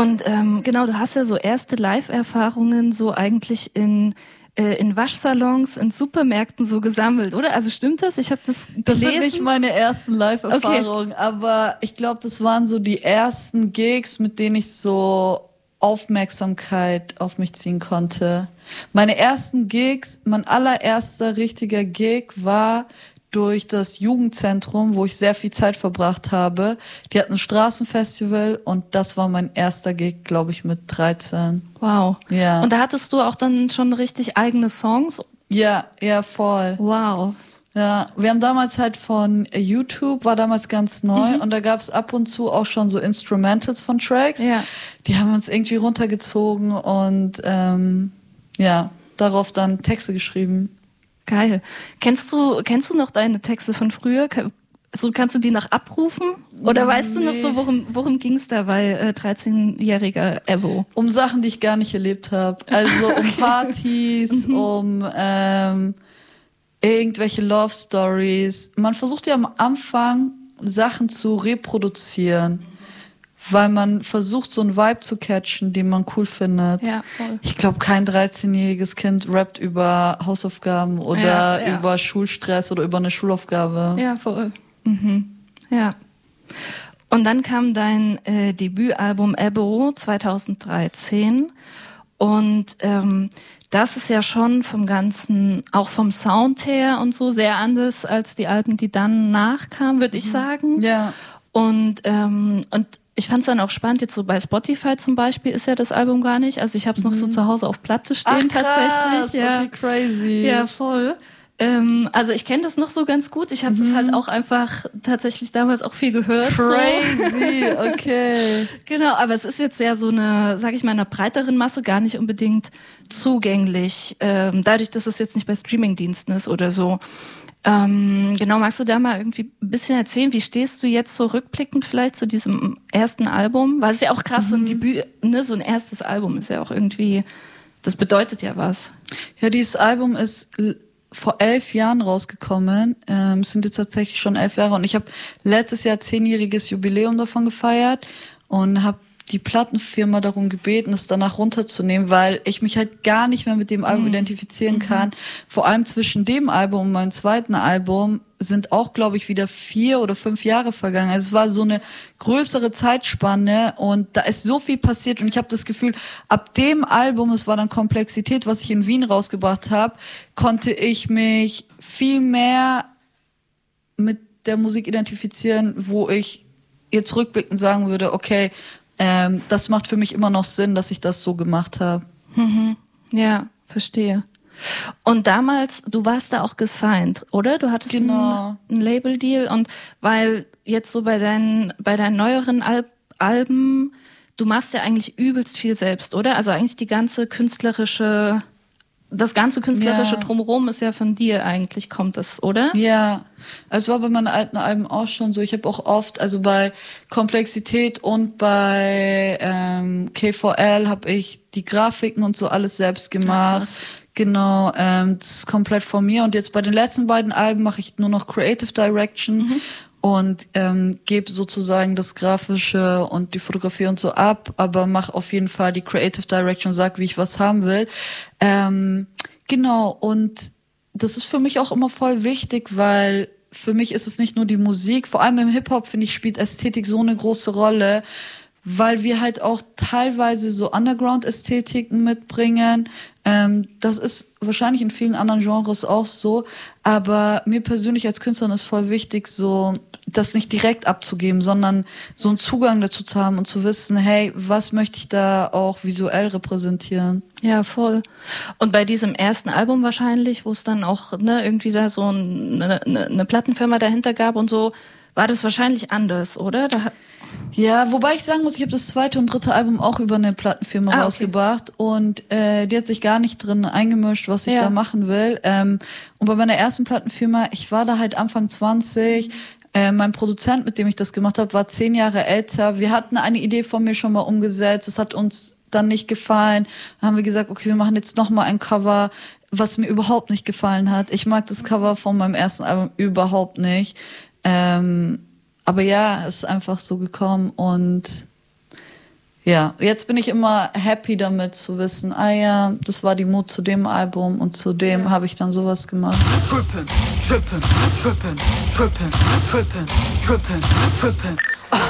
Und genau, du hast ja so erste Live-Erfahrungen so eigentlich in Waschsalons, in Supermärkten so gesammelt, oder? Also stimmt das? Ich habe das gelesen. Das sind nicht meine ersten Live-Erfahrungen, aber ich glaube, das waren so die ersten Gigs, mit denen ich so Aufmerksamkeit auf mich ziehen konnte. Meine ersten Gigs, mein allererster richtiger Gig war durch das Jugendzentrum, wo ich sehr viel Zeit verbracht habe. Die hatten ein Straßenfestival und das war mein erster Gig, glaube ich, mit 13. Wow. Ja. Und da hattest du auch dann schon richtig eigene Songs? Ja, voll. Wow. Ja, wir haben damals halt von YouTube, war damals ganz neu und da gab's ab und zu auch schon so Instrumentals von Tracks. Ja. Die haben uns irgendwie runtergezogen und darauf dann Texte geschrieben. Geil. Kennst du noch deine Texte von früher? So kannst du die noch abrufen? Oder weißt du noch so, worum ging's da bei 13-jähriger Ebo? Um Sachen, die ich gar nicht erlebt habe. Also um Partys, um irgendwelche Love Stories. Man versucht ja am Anfang Sachen zu reproduzieren, weil man versucht, so einen Vibe zu catchen, den man cool findet. Ja, voll. Ich glaube, kein 13-jähriges Kind rappt über Hausaufgaben oder über Schulstress oder über eine Schulaufgabe. Ja, voll. Ja. Und dann kam dein Debütalbum Ebo 2013 und das ist ja schon vom Ganzen, auch vom Sound her und so, sehr anders als die Alben, die dann nachkamen, würde ich sagen. Ja. Und ich fand es dann auch spannend, jetzt so bei Spotify zum Beispiel ist ja das Album gar nicht. Also ich habe es noch so zu Hause auf Platte stehen. Ach, krass, tatsächlich. Ja. okay, crazy. Ja, voll. Also ich kenne das noch so ganz gut. Ich habe das halt auch einfach tatsächlich damals auch viel gehört. Crazy, so. Okay. Genau, aber es ist jetzt ja so eine, sag ich mal, einer breiteren Masse gar nicht unbedingt zugänglich. Dadurch, dass es jetzt nicht bei Streamingdiensten ist oder so. Genau, magst du da mal irgendwie ein bisschen erzählen, wie stehst du jetzt so rückblickend vielleicht zu diesem ersten Album? Weil es ja auch krass, so ein Debüt, ne, so ein erstes Album ist ja auch irgendwie, das bedeutet ja was. Ja, dieses Album ist vor 11 Jahren rausgekommen. Es sind jetzt tatsächlich schon 11 Jahre und ich habe letztes Jahr 10-jähriges Jubiläum davon gefeiert und habe die Plattenfirma darum gebeten, es danach runterzunehmen, weil ich mich halt gar nicht mehr mit dem Album identifizieren kann. Vor allem zwischen dem Album und meinem zweiten Album sind auch, glaube ich, wieder 4 oder 5 Jahre vergangen. Also es war so eine größere Zeitspanne und da ist so viel passiert und ich habe das Gefühl, ab dem Album, es war dann Komplexität, was ich in Wien rausgebracht habe, konnte ich mich viel mehr mit der Musik identifizieren, wo ich jetzt rückblickend sagen würde, okay, das macht für mich immer noch Sinn, dass ich das so gemacht habe. Ja, verstehe. Und damals, du warst da auch gesigned, oder? Du hattest einen Label-Deal und weil jetzt so bei deinen neueren Alben, du machst ja eigentlich übelst viel selbst, oder? Also eigentlich das ganze künstlerische Drumherum ist ja von dir eigentlich, kommt das, oder? Ja, es war bei meinen alten Alben auch schon so. Ich habe auch oft, also bei Komplexität und bei K4L habe ich die Grafiken und so alles selbst gemacht. Krass. Genau, das ist komplett von mir. Und jetzt bei den letzten beiden Alben mache ich nur noch Creative Direction und gebe sozusagen das Grafische und die Fotografie und so ab, aber mache auf jeden Fall die Creative Direction, sag, wie ich was haben will. Genau, und das ist für mich auch immer voll wichtig, weil für mich ist es nicht nur die Musik, vor allem im Hip-Hop, finde ich, spielt Ästhetik so eine große Rolle, weil wir halt auch teilweise so Underground-Ästhetiken mitbringen. Das ist wahrscheinlich in vielen anderen Genres auch so, aber mir persönlich als Künstlerin ist voll wichtig, so das nicht direkt abzugeben, sondern so einen Zugang dazu zu haben und zu wissen, hey, was möchte ich da auch visuell repräsentieren? Ja, voll. Und bei diesem ersten Album wahrscheinlich, wo es dann auch irgendwie da so eine Plattenfirma dahinter gab und so, war das wahrscheinlich anders, oder? Ja, wobei ich sagen muss, ich habe das zweite und dritte Album auch über eine Plattenfirma rausgebracht und die hat sich gar nicht drin eingemischt, was ich da machen will. Und bei meiner ersten Plattenfirma, ich war da halt Anfang 20, mein Produzent, mit dem ich das gemacht habe, war 10 Jahre älter. Wir hatten eine Idee von mir schon mal umgesetzt, es hat uns dann nicht gefallen. Dann haben wir gesagt, okay, wir machen jetzt noch mal ein Cover, was mir überhaupt nicht gefallen hat. Ich mag das Cover von meinem ersten Album überhaupt nicht. Aber ja, es ist einfach so gekommen und Ja, jetzt bin ich immer happy damit zu wissen, ah ja, das war die Mut zu dem Album und zu dem habe ich dann sowas gemacht. Trippin', trippin', trippin', trippin', trippin', trippin', trippin'.